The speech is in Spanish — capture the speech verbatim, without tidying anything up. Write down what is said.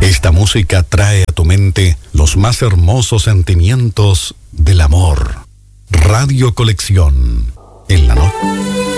Esta música trae a tu mente los más hermosos sentimientos del amor. Radio Colección. En la noche.